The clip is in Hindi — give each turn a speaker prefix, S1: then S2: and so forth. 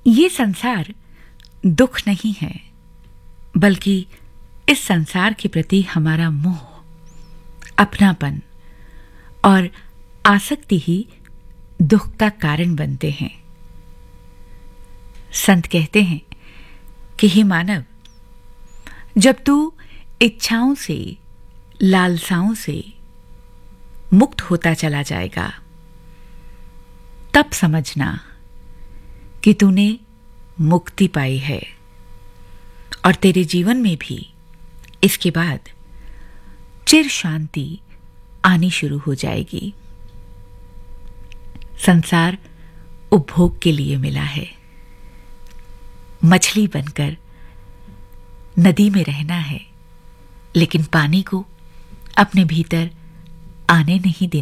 S1: ये संसार दुख नहीं है, बल्कि इस संसार के प्रति हमारा मोह, अपनापन और आसक्ति ही दुख का कारण बनते हैं। संत कहते हैं कि हे मानव, जब तू इच्छाओं से, लालसाओं से मुक्त होता चला जाएगा, तब समझना कि तूने मुक्ति पाई है और तेरे जीवन में भी इसके बाद चिर शांति आनी शुरू हो जाएगी। संसार उपभोग के लिए मिला है। मछली बनकर नदी में रहना है, लेकिन पानी को अपने भीतर आने नहीं देना।